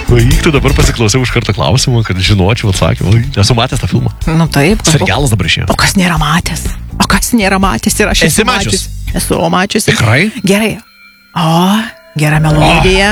Vaiktų dabar pasiklausiau iš karto klausimą, kad žinočiau atsakymą. Esu matęs tą filmą. Nu taip. Serialas dabar išėjo. O kas nėra matęs? Ir aš Esi mačius? Esu mačiusi. Tikrai? Gerai. O, gera melodija.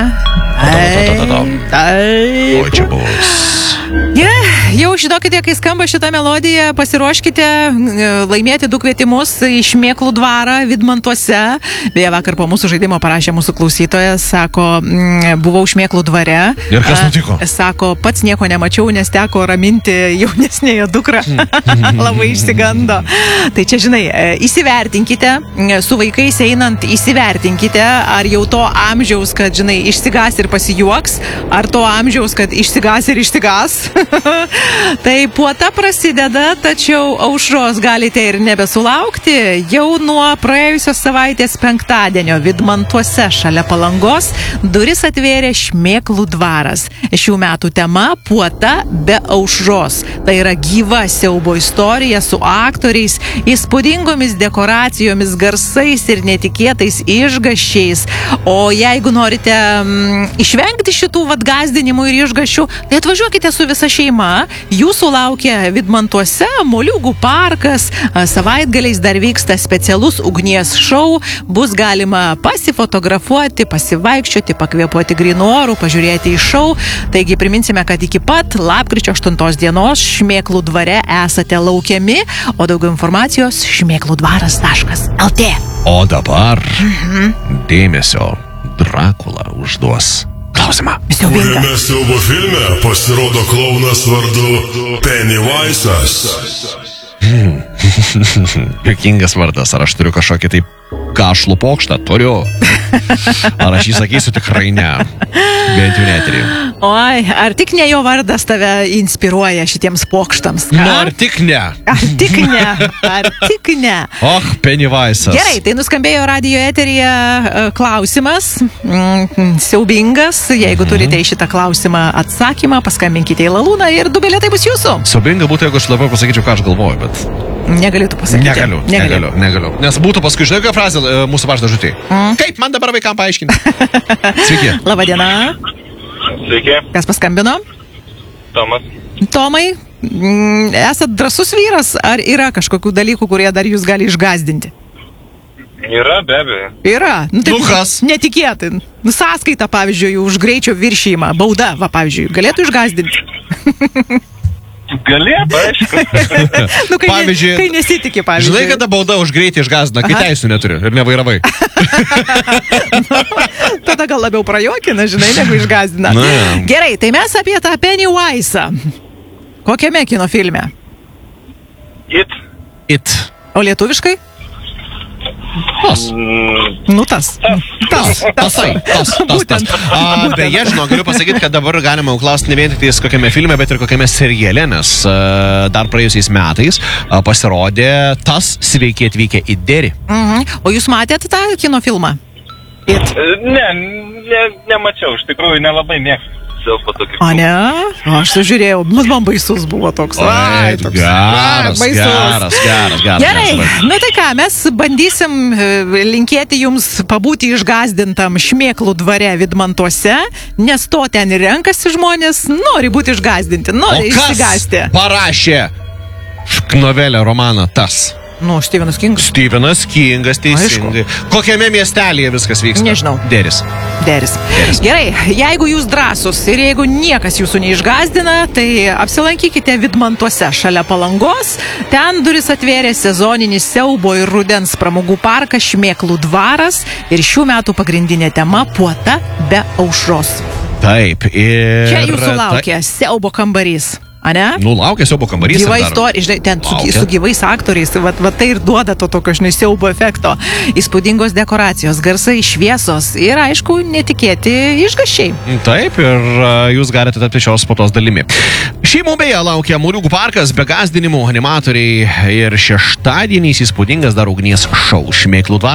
O čia bus. Jau žinokite, kai skamba šitą melodiją, pasiruoškite laimėti 2 kvietimus į Šmėklų dvarą Vidmantuose. Beje, vakar po mūsų žaidimo parašė mūsų klausytojas, sako, buvau Šmėklų dvare. Ir kas nutiko? Sako, pats nieko nemačiau, nes teko raminti jaunesnėje dukrą. Labai išsigando. Tai čia, žinai, įsivertinkite, su vaikais einant įsivertinkite, ar jau to amžiaus, kad, žinai, išsigas ir pasijuoks, ar to amžiaus, kad išsigas ir išsigas. Tai puota prasideda, tačiau aušros galite ir nebesulaukti. Jau nuo praėjusios savaitės penktadienio Vidmantuose šalia Palangos duris atvėrė Šmėklų dvaras. Šių metų tema – puota be aušros. Tai yra gyva siaubo istorija su aktoriais, įspūdingomis dekoracijomis, garsais ir netikėtais išgaščiais. O jeigu norite išvengti šitų gąsdinimų ir išgaščių, tai atvažiuokite su visa šeima. Jūsų laukia Vidmantuose Moliūgų parkas, savaitgaliais dar vyksta specialus ugnies šou, bus galima pasifotografuoti, pasivaikščioti, pakvėpuoti grynų orų, pažiūrėti į šou. Taigi priminsime, kad iki pat lapkričio 8 dienos Šmėklų dvare esate laukiami, o daugiau informacijos šmėkludvaras.lt. O dabar dėmesio, Drakula užduos klausimą. Kuriame siaubo filme pasirodo klounas vardu Pennywise'as? Juokingas vardas. Ar aš turiu kažkokį tai kašlų pokštą? Turiu. Ar aš jį sakysiu? Tikrai ne. Bent jau neterį. Oi, ar tik ne jo vardas tave inspiruoja šitiems pokštams? Nu, ar tik ne? Ar tik ne? Ar tik ne? Och, Pennywise'as. Gerai, tai nuskambėjo radijo eteryje klausimas, siaubingas. Jeigu turite į šitą klausimą atsakymą, paskambinkite į Lalūną ir 2 bilietai bus jūsų. Siaubinga būtų, jeigu aš labiau pasakyčiau, ką aš galvoju, bet... Negaliu tu pasakyti. Negaliu. Nes būtų paskui, žinai, ką frazė mūsų pašto žutį. Kaip man dabar vaikam paaiškinti? Sveiki. Labadiena. Sveiki. Kas paskambino? Tomas. Tomai, esat drąsus vyras, ar yra kažkokių dalykų, kurie dar jūs gali išgąsdinti? Yra, be abejo. Yra. Nu kas? Netikėtai. Sąskaita, pavyzdžiui, už greičio viršijimą. Bauda, pavyzdžiui, galėtų išgąsdinti? Galėtų, aišku. Pavyzdžiui, kai nesitikė, pavyzdžiui. Žinai, kada bauda už greitį išgąsdina, kai teisų neturi ir nevairavai. Tada gal labiau prajuokina, žinai, negu išgąsdina. Gerai, tai mes apie tą Pennywise'ą. Kokiame kino filme? It. O lietuviškai? Tas. Nu tas. Beje, žinau, galiu pasakyti, kad dabar galima klausti ne vien tik kokiame filme, bet ir kokiame seriale, nes dar praėjusiais metais pasirodė Tas sveiki atvykę į Derį. O jūs matėte tą kino filmą? Nemačiau, iš tikrųjų nelabai mėgstu. O ne? Aš sužiūrėjau, man baisus buvo toks. Geras. Gerai, nu tai ką, mes bandysim linkėti jums pabūti išgąsdintam Šmėklų dvare Vidmantuose, nes to ten ir renkasi žmonės, nori būti išgąsdinti, nori išsigąsti. O kas parašė novelę, romaną Tas? Nu, Stevenas Kingas. Stevenas Kingas, teisingai. Kokiame miestelėje viskas vyksta? Nežinau. Deris. Gerai, jeigu jūs drąsus ir jeigu niekas jūsų neišgąsdina, tai apsilankykite Vidmantuose šalia Palangos. Ten duris atvėrė sezoninis siaubo ir rudens pramogų parkas Šmėklų dvaras ir šių metų pagrindinė tema – puota be aušros. Taip, ir... Čia jūsų laukia siaubo kambarys. Ane? Nu, laukia siaubo kambarys. Gyva istorija, žinai, ten su gyvais aktoriais, va tai ir duoda to tokio, žinai, siaubo efekto. Įspūdingos dekoracijos, garsai, šviesos ir, aišku, netikėti išgaščiai. Taip, ir jūs galite tapti šios puotos dalimi. Šeimų beje laukia Moliūgų parkas, be gąsdinimų, animatoriai ir šeštadieniais įspūdingas dar ugnies šou Šmėklų dvaras.